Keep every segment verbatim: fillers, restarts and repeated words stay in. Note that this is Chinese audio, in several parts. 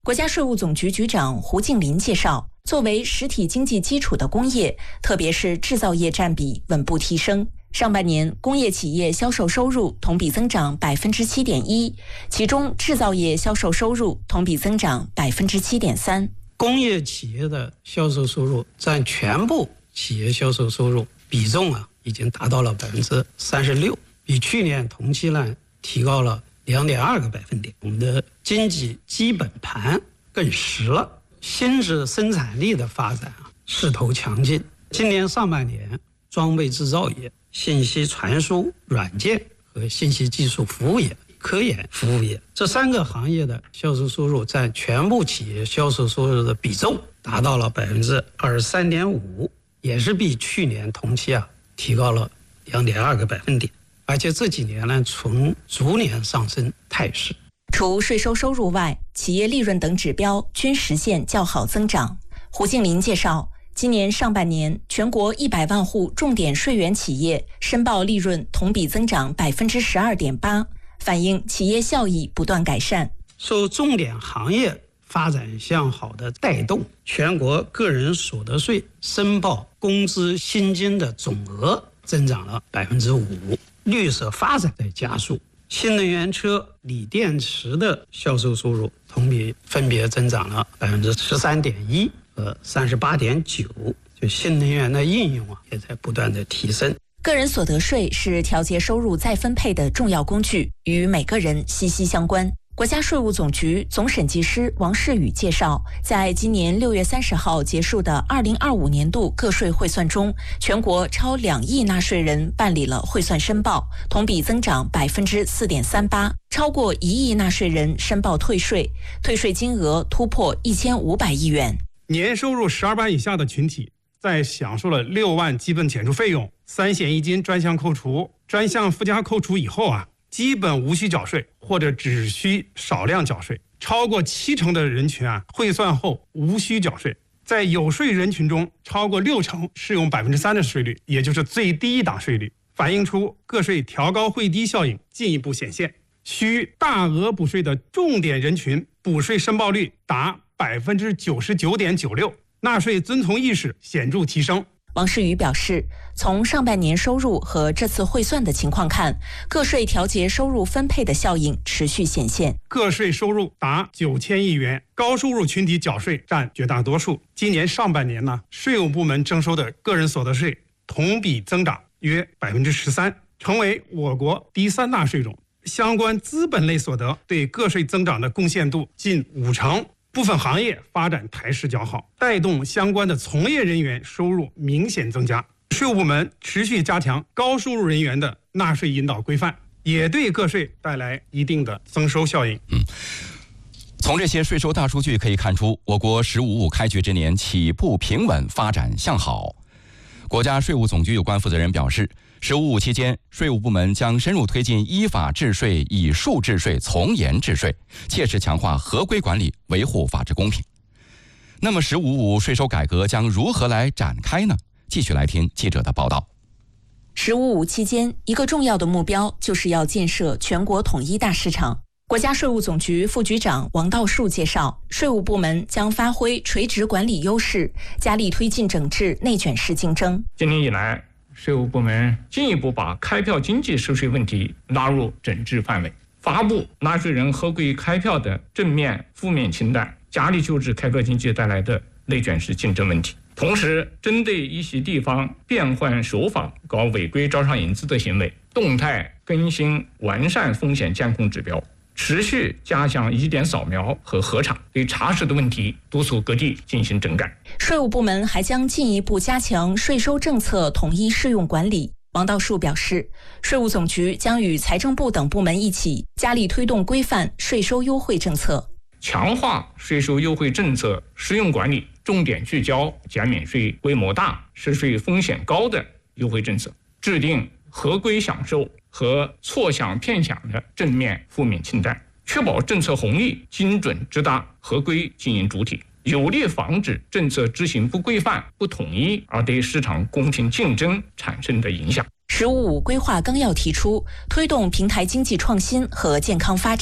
国家税务总局局长胡静林介绍，作为实体经济基础的工业，特别是制造业占比稳步提升。上半年工业企业销售收入同比增长 百分之七点一， 其中制造业销售收入同比增长 百分之七点三。 工业企业的销售收入占全部企业销售收入比重啊，已经达到了 百分之三十六， 比去年同期呢提高了 零点二个百分点。我们的经济基本盘更实了，新质生产力的发展啊势头强劲。今年上半年，装备制造业、信息传输软件和信息技术服务业、科研服务业这三个行业的销售收入占全部企业销售收入的比重达到了 百分之二十三点五， 也是比去年同期啊提高了 零点二个百分点。而且这几年呢，呈逐年上升态势。 除税收收入外，企业利润等指标均实现较好增长。胡静林介绍，今年上半年，全国一百万户重点税源企业申报利润同比增长 百分之十二点八， 反映企业效益不断改善。 受重点行业发展向好的带动，全国个人所得税申报工资薪金的总额增长了 百分之五， 绿色发展在加速。新能源车、锂电池的销售收入同比分别增长了 百分之十三点一 和 三十八点九， 就新能源的应用啊也在不断的提升。 个人所得税是调节收入再分配的重要工具，与每个人息息相关。国家税务总局总审计师王世宇介绍，在今年六月三十号结束的二零二五年度个税汇算中，全国超两亿纳税人办理了汇算申报，同比增长 百分之四点三八， 超过一亿纳税人申报退税，退税金额突破一千五百亿元。 年收入十二万以下的群体，在享受了六万基本减除费用、三险一金专项扣除、专项附加扣除以后啊，基本无需缴税或者只需少量缴税。超过七成的人群啊，汇算后无需缴税。在有税人群中，超过六成适用 百分之三 的税率，也就是最低一档税率，反映出个税调高汇低效应进一步显现。需大额补税的重点人群补税申报率达 百分之九十九点九六， 纳税遵从意识显著提升。 王世宇表示，从上半年收入和这次汇算的情况看，个税调节收入分配的效应持续显现。 个税收入达九千亿元，高收入群体缴税占绝大多数。今年上半年呢，税务部门征收的个人所得税同比增长约 百分之十三， 成为我国第三大税种。相关资本类所得对个税增长的贡献度近五成。部分行业发展态势较好，带动相关的从业人员收入明显增加。税务部门持续加强高收入人员的纳税引导规范，也对个税带来一定的增收效应。 嗯，从这些税收大数据可以看出，我国“十五五”开局之年起步平稳，发展向好。国家税务总局有关负责人表示，十五五期间，税务部门将深入推进依法治税、以数治税、从严治税，切实强化合规管理，维护法治公平。那么十五五税收改革将如何来展开呢？继续来听记者的报道。 十五五期间，一个重要的目标就是要建设全国统一大市场。国家税务总局副局长王道树介绍，税务部门将发挥垂直管理优势，加力推进整治内卷式竞争。 今年以来，税务部门进一步把开票经济收税问题纳入整治范围，发布纳税人合规开票的正面、负面清单，加力纠治开票经济带来的内卷式竞争问题。同时，针对一些地方变换手法搞违规招商引资的行为，动态更新完善风险监控指标，持续加强疑点扫描和核查，对查实的问题督促各地进行整改。 税务部门还将进一步加强税收政策统一适用管理。王道树表示，税务总局将与财政部等部门一起，加力推动规范税收优惠政策， 强化税收优惠政策适用管理，重点聚焦减免税规模大、涉税风险高的优惠政策，制定合规享受和错享骗享的正面、负面清单，确保政策红利精准直达合规经营主体，有力防止政策执行不规范、不统一而对市场公平竞争产生的影响。 十五五规划纲要提出，推动平台经济创新和健康发展。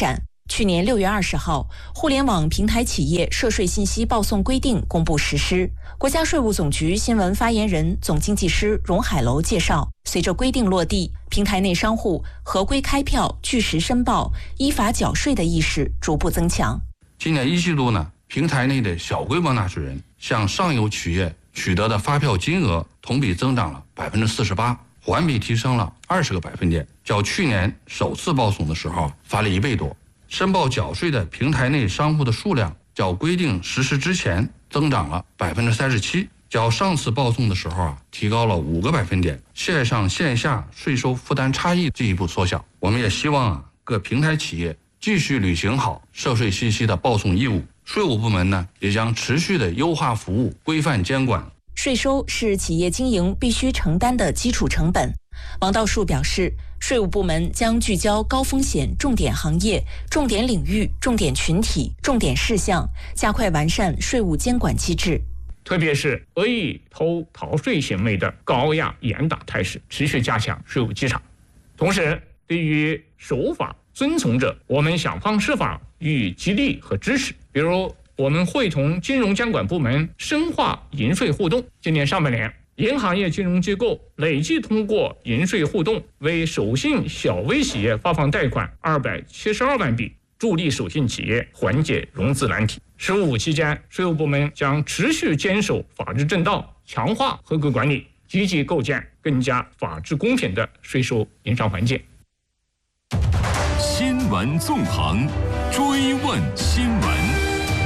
去年六月二十号，互联网平台企业涉税信息报送规定公布实施。国家税务总局新闻发言人、总经济师荣海楼介绍，随着规定落地，平台内商户合规开票、据实申报、依法缴税的意识逐步增强。 今年一季度呢，平台内的小规模纳税人向上游企业取得的发票金额同比增长了百分之四十八，环比提升了二十个百分点，较去年首次报送的时候发了一倍多。申报缴税的平台内商户的数量较规定实施之前增长了百分之三十七，较上次报送的时候啊提高了五个百分点，线上线下税收负担差异进一步缩小。我们也希望啊各平台企业继续履行好涉税信息的报送义务，税务部门呢也将持续的优化服务、规范监管。 税收是企业经营必须承担的基础成本。王道树表示，税务部门将聚焦高风险重点行业、重点领域、重点群体、重点事项，加快完善税务监管机制。 特别是恶意偷逃税行为的高压严打态势持续加强税务稽查。同时，对于守法遵从者，我们想方设法予以激励和支持。比如，我们会同金融监管部门深化银税互动。今年上半年，银行业金融机构累计通过银税互动，为手信小微企业发放贷款二百七十二万笔，助力手信企业缓解融资难题。十五期间，税务部门将持续坚守法治正道，强化合规管理，积极构建更加法治公平的税收营商环境。 新闻纵横，追问新闻。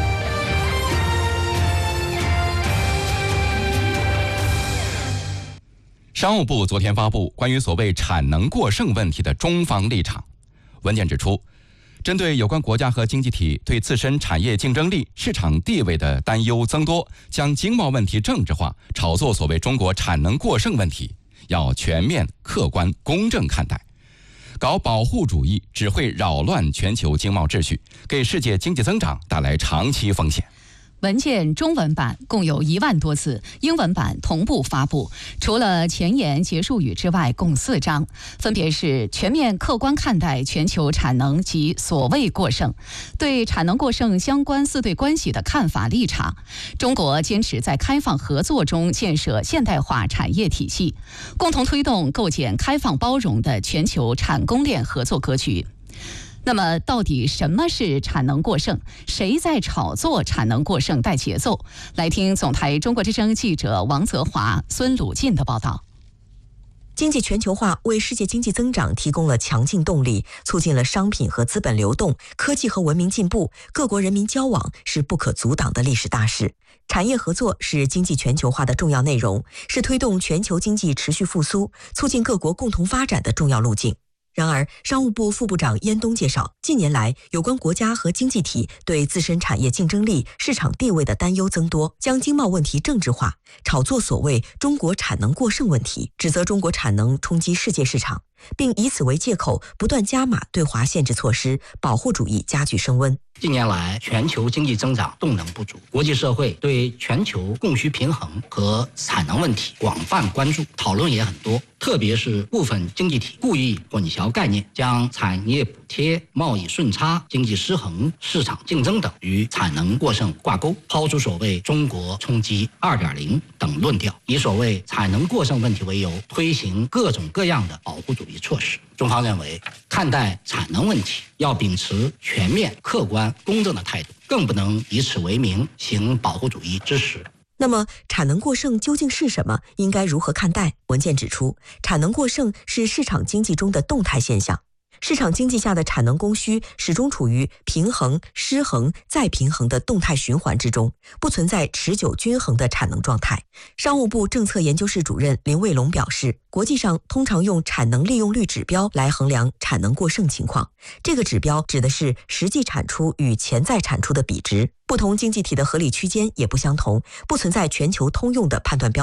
商务部昨天发布关于所谓产能过剩问题的中方立场。文件指出，针对有关国家和经济体对自身产业竞争力、市场地位的担忧增多，将经贸问题政治化，炒作所谓中国产能过剩问题，要全面、客观、公正看待。搞保护主义只会扰乱全球经贸秩序，给世界经济增长带来长期风险。 文件中文版共有一万多字，英文版同步发布。除了前言、结束语之外，共四章，分别是全面客观看待全球产能及所谓过剩，对产能过剩相关四对关系的看法立场，中国坚持在开放合作中建设现代化产业体系，共同推动构建开放包容的全球产供链合作格局。那么到底什么是产能过剩？谁在炒作产能过剩带节奏？来听总台中国之声记者王泽华、孙鲁进的报道。 经济全球化为世界经济增长提供了强劲动力，促进了商品和资本流动，科技和文明进步，各国人民交往是不可阻挡的历史大势。产业合作是经济全球化的重要内容，是推动全球经济持续复苏、促进各国共同发展的重要路径。然而，商务部副部长燕东介绍，近年来有关国家和经济体对自身产业竞争力、市场地位的担忧增多，将经贸问题政治化，炒作所谓中国产能过剩问题，指责中国产能冲击世界市场，并以此为借口不断加码对华限制措施，保护主义加剧升温。 近年来，全球经济增长动能不足，国际社会对全球供需平衡和产能问题广泛关注，讨论也很多。特别是部分经济体故意混淆概念，将产业补贴、贸易顺差、经济失衡、市场竞争等与产能过剩挂钩，抛出所谓中国冲击 二点零 等论调，以所谓产能过剩问题为由，推行各种各样的保护主义措施。中方认为，看待产能问题要秉持全面、客观、公正的态度，更不能以此为名行保护主义之实。 那么，产能过剩究竟是什么？应该如何看待？文件指出，产能过剩是市场经济中的动态现象。市场经济下的产能供需始终处于平衡、失衡、再平衡的动态循环之中，不存在持久均衡的产能状态。商务部政策研究室主任林卫龙表示，国际上通常用产能利用率指标来衡量产能过剩情况，这个指标指的是实际产出与潜在产出的比值。不同经济体的合理区间也不相同，不存在全球通用的判断标准。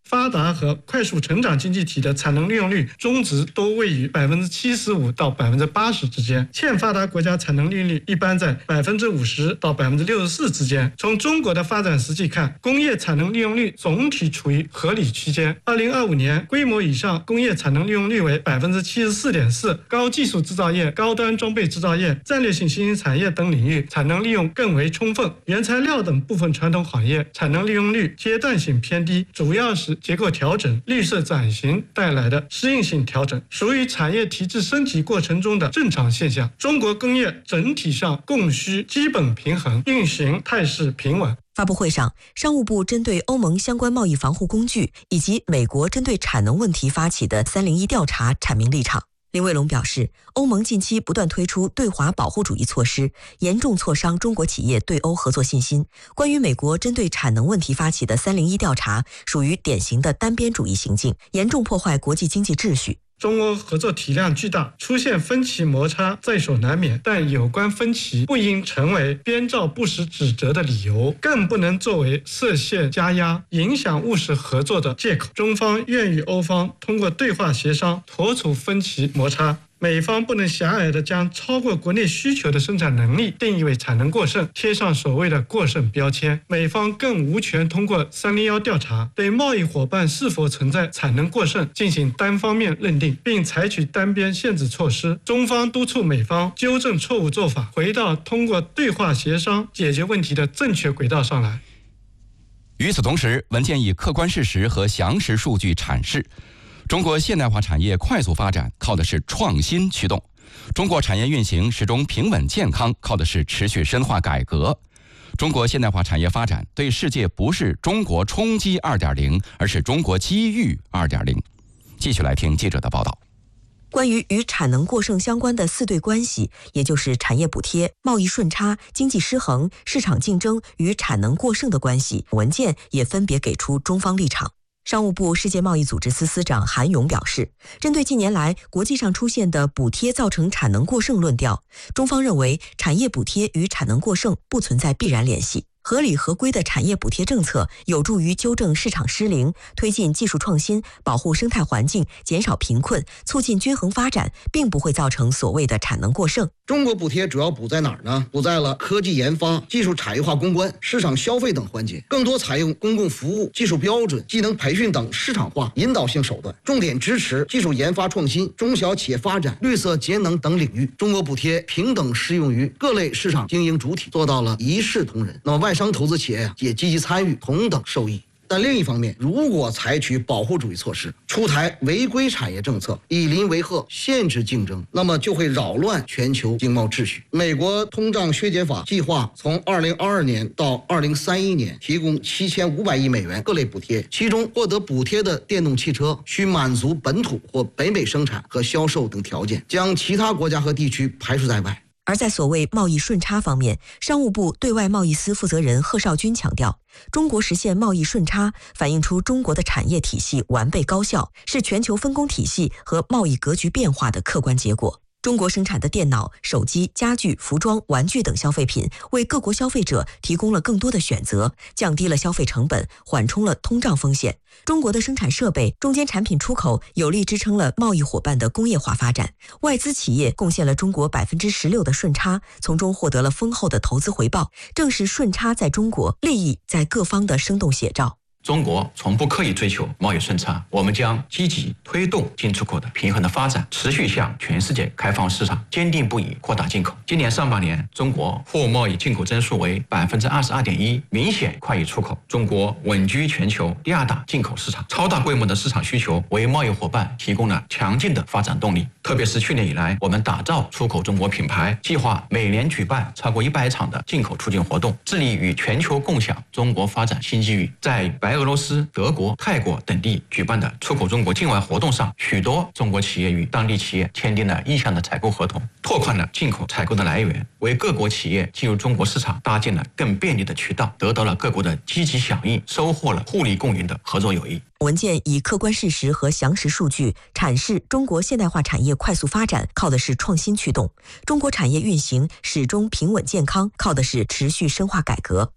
发达和快速成长经济体的产能利用率中值都位于百分之七十五到百分之八十之间，欠发达国家产能利用率一般在百分之五十到百分之六十四之间。从中国的发展实际看，工业产能利用率总体处于合理区间。二零二五年，规模以上工业产能利用率为百分之七十四点四，高技术制造业、高端装备制造业、战略性新兴产业等领域产能利用更为充分。原材料等部分传统行业产能利用率阶段性偏低，主要是结构调整、绿色转型带来的适应性调整，属于产业体制升级过程中的正常现象。中国工业整体上供需基本平衡，运行态势平稳。 发布会上，商务部针对欧盟相关贸易防护工具以及美国针对产能问题发起的三零一调查阐明立场。林卫龙表示，欧盟近期不断推出对华保护主义措施，严重挫伤中国企业对欧合作信心。关于美国针对产能问题发起的三零一调查，属于典型的单边主义行径，严重破坏国际经济秩序。 中欧合作体量巨大，出现分歧摩擦在所难免，但有关分歧不应成为编造不实指责的理由，更不能作为设限加压、影响务实合作的借口。中方愿与欧方通过对话协商妥处分歧摩擦。美方不能狭隘地将超过国内需求的生产能力定义为产能过剩，贴上所谓的过剩标签。美方更无权通过三零一调查对贸易伙伴是否存在产能过剩进行单方面认定，并采取单边限制措施。中方督促美方纠正错误做法，回到通过对话协商解决问题的正确轨道上来。 与此同时，文件以客观事实和详实数据阐释，中国现代化产业快速发展靠的是创新驱动，中国产业运行始终平稳健康靠的是持续深化改革。中国现代化产业发展对世界不是中国冲击 二点零， 而是中国机遇 二点零。 继续来听记者的报道。 关于与产能过剩相关的四对关系，也就是产业补贴、贸易顺差、经济失衡、市场竞争与产能过剩的关系，文件也分别给出中方立场。商务部世界贸易组织司司长韩勇表示，针对近年来国际上出现的补贴造成产能过剩论调，中方认为产业补贴与产能过剩不存在必然联系。合理合规的产业补贴政策有助于纠正市场失灵，推进技术创新，保护生态环境，减少贫困，促进均衡发展，并不会造成所谓的产能过剩。 中国补贴主要补在哪儿呢？补在了科技研发、技术产业化攻关、市场消费等环节，更多采用公共服务、技术标准、技能培训等市场化引导性手段，重点支持技术研发创新、中小企业发展、绿色节能等领域。中国补贴平等适用于各类市场经营主体，做到了一视同仁。那么外商投资企业呀、啊，也积极参与，同等受益。但另一方面，如果采取保护主义措施，出台违规产业政策，以邻为壑，限制竞争，那么就会扰乱全球经贸秩序。美国通胀削减法计划从二零二二年到二零三一年提供七千五百亿美元各类补贴，其中获得补贴的电动汽车需满足本土或北美生产和销售等条件，将其他国家和地区排除在外。 而在所谓贸易顺差方面，商务部对外贸易司负责人贺绍军强调，中国实现贸易顺差反映出中国的产业体系完备高效，是全球分工体系和贸易格局变化的客观结果。中国生产的电脑、手机、家具、服装、玩具等消费品为各国消费者提供了更多的选择，降低了消费成本，缓冲了通胀风险。中国的生产设备、中间产品出口有力支撑了贸易伙伴的工业化发展。外资企业贡献了中国百分之十六的顺差，从中获得了丰厚的投资回报。正是顺差在中国，利益在各方的生动写照。 中国从不刻意追求贸易顺差，我们将积极推动进出口的平衡的发展，持续向全世界开放市场，坚定不移扩大进口。今年上半年，中国货物贸易进口增速为百分之二十二点一，明显快于出口。中国稳居全球第二大进口市场，超大规模的市场需求为贸易伙伴提供了强劲的发展动力。特别是去年以来，我们打造出口中国品牌，计划每年举办超过一百场的进口促进活动，致力与全球共享中国发展新机遇。在白俄罗斯、德国、泰国等地举办的出口中国境外活动上，许多中国企业与当地企业签订了意向的采购合同，拓宽了进口采购的来源，为各国企业进入中国市场搭建了更便利的渠道，得到了各国的积极响应，收获了互利共赢的合作友谊。 文件以客观事实和详实数据阐释中国现代化产业快速发展靠的是创新驱动，中国产业运行始终平稳健康靠的是持续深化改革。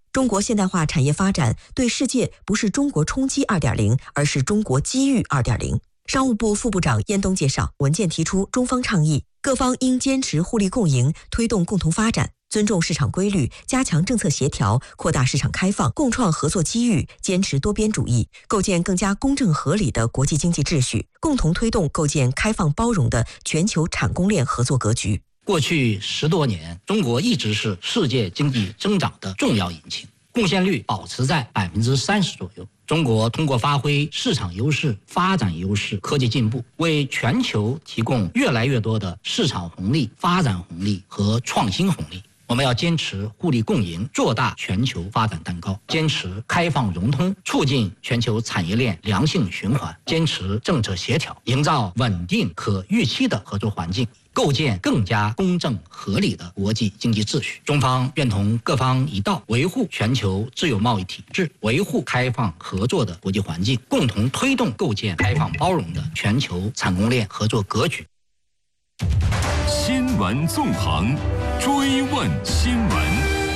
中国现代化产业发展对世界不是中国冲击 二点零， 而是中国机遇 二点零。商务部副部长燕东介绍，文件提出中方倡议，各方应坚持互利共赢，推动共同发展，尊重市场规律，加强政策协调，扩大市场开放，共创合作机遇，坚持多边主义，构建更加公正合理的国际经济秩序，共同推动构建开放包容的全球产供链合作格局。 过去十多年，中国一直是世界经济增长的重要引擎，贡献率保持在百分之三十左右。中国通过发挥市场优势、发展优势、科技进步，为全球提供越来越多的市场红利、发展红利和创新红利。我们要坚持互利共赢，做大全球发展蛋糕，坚持开放融通，促进全球产业链良性循环，坚持政策协调，营造稳定可预期的合作环境，构建更加公正合理的国际经济秩序。中方愿同各方一道，维护全球自由贸易体制，维护开放合作的国际环境，共同推动构建开放包容的全球产供链合作格局。 新闻纵横，追问新闻。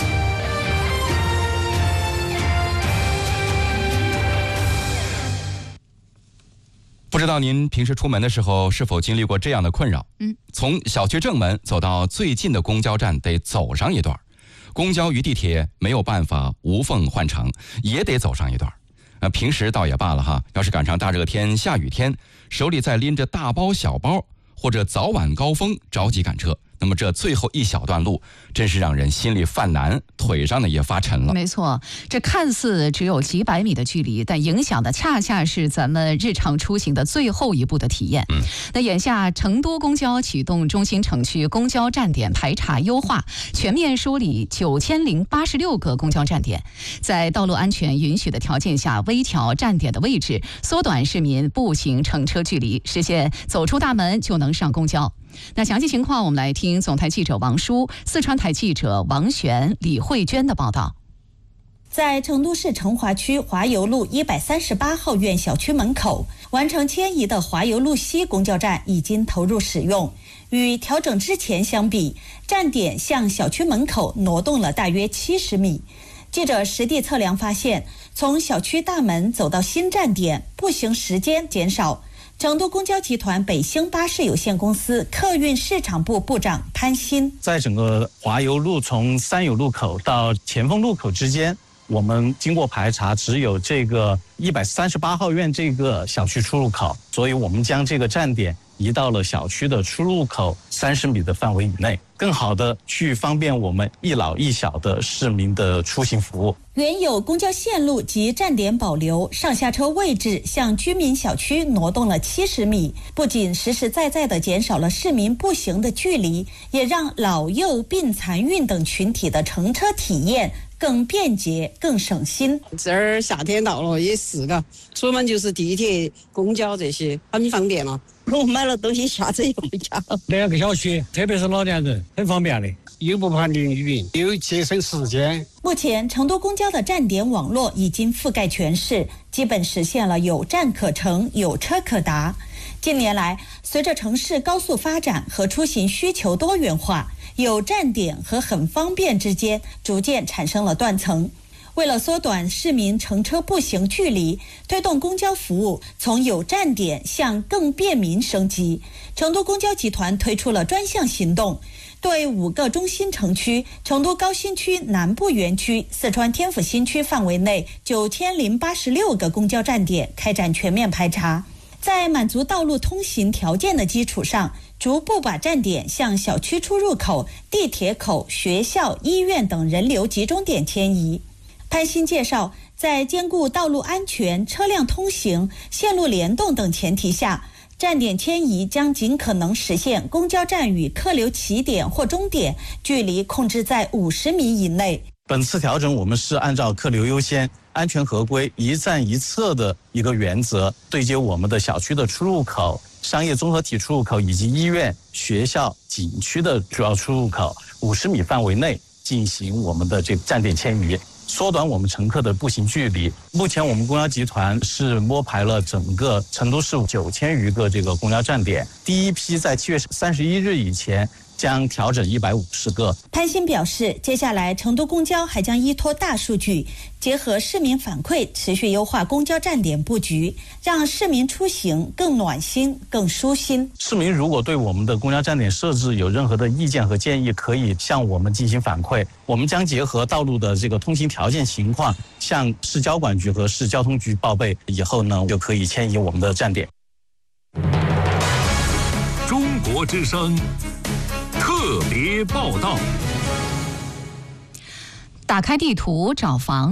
不知道您平时出门的时候是否经历过这样的困扰？ 嗯， 从小区正门走到最近的公交站得走上一段，公交与地铁没有办法无缝换乘，也得走上一段。呃，平时倒也罢了哈，要是赶上大热天、下雨天，手里再拎着大包小包，或者早晚高峰着急赶车，那么这最后一小段路真是让人心里犯难，腿上呢也发沉了。 没错，这看似只有几百米的距离，但影响的恰恰是咱们日常出行的最后一步的体验。 嗯， 那眼下成都公交启动中心城区公交站点排查优化，全面梳理九千零八十六个公交站点，在道路安全允许的条件下，微调站点的位置，缩短市民步行乘车距离，实现走出大门就能上公交。那详细情况我们来听总台记者王舒、四川台记者王璇、李慧娟的报道。 在成都市成华区华油路一百三十八号院小区门口完成迁移的华油路西公交站已经投入使用。与调整之前相比，站点向小区门口挪动了大约七十米。记者实地测量发现，从小区大门走到新站点，步行时间减少。成都公交集团北星巴士有限公司客运市场部部长潘鑫， 在整个华油路从三友路口到前锋路口之间，我们经过排查，只有这个一百三十八号院这个小区出入口，所以我们将这个站点移到了小区的出入口三十米的范围以内，更好的去方便我们一老一小的市民的出行服务。 原有公交线路及站点保留，上下车位置向居民小区挪动了七十米，不仅实实在在地减少了市民步行的距离，也让老幼病残孕等群体的乘车体验更便捷、更省心。 这儿夏天到了也是嘎，出门就是地铁、公交这些，很方便了。我买了东西下车就回家了。 两个小区，特别是老年人，很方便的，又不怕淋雨，又节省时间。 目前，成都公交的站点网络已经覆盖全市，基本实现了有站可乘、有车可达。近年来，随着城市高速发展和出行需求多元化，有站点和很方便之间逐渐产生了断层。为了缩短市民乘车步行距离，推动公交服务从有站点向更便民升级，成都公交集团推出了专项行动，对五个中心城区、成都高新区南部园区、四川天府新区范围内九千零八十六个公交站点开展全面排查，在满足道路通行条件的基础上，逐步把站点向小区出入口、地铁口、学校、医院等人流集中点迁移。潘鑫介绍，在兼顾道路安全、车辆通行、线路联动等前提下，站点迁移将尽可能实现公交站与客流起点或终点距离控制在五十米以内。 本次调整我们是按照客流优先、安全合规、一站一侧的一个原则，对接我们的小区的出入口、商业综合体出入口以及医院、学校、景区的主要出入口五十米范围内进行我们的这个站点迁移，缩短我们乘客的步行距离。目前我们公交集团是摸排了整个成都市九千余个这个公交站点，第一批在七月三十一日以前将调整一百五十个。 潘鑫表示，接下来成都公交还将依托大数据，结合市民反馈，持续优化公交站点布局，让市民出行更暖心、更舒心。 市民如果对我们的公交站点设置有任何的意见和建议，可以向我们进行反馈。我们将结合道路的这个通行条件情况，向市交管局和市交通局报备，以后呢就可以迁移我们的站点。 中国之声特别报道。 打开地图找房。